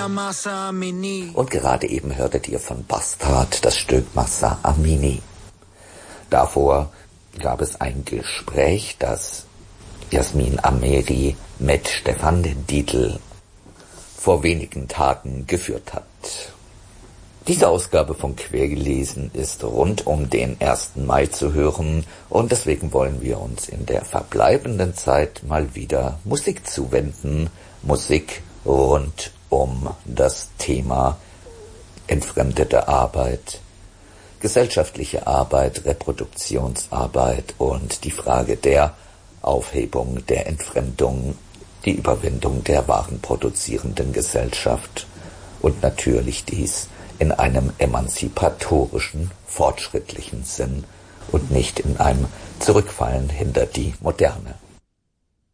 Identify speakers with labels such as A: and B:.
A: Und gerade eben hörtet ihr von Bastard das Stück Mahsa Amini. Davor gab es ein Gespräch, das Jasmin Ameri mit Stefan Dietl vor wenigen Tagen geführt hat. Diese Ausgabe von Quergelesen ist rund um den 1. Mai zu hören und deswegen wollen wir uns in der verbleibenden Zeit mal wieder Musik zuwenden. Musik rund um das Thema entfremdete Arbeit, gesellschaftliche Arbeit, Reproduktionsarbeit und die Frage der Aufhebung der Entfremdung, die Überwindung der warenproduzierenden Gesellschaft und natürlich dies in einem emanzipatorischen, fortschrittlichen Sinn und nicht in einem Zurückfallen hinter die Moderne.